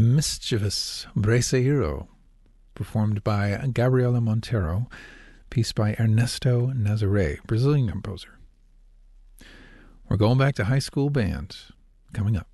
Mischievous Braceiro, performed by Gabriela Montero, piece by Ernesto Nazaré, Brazilian composer. We're going back to high school band coming up.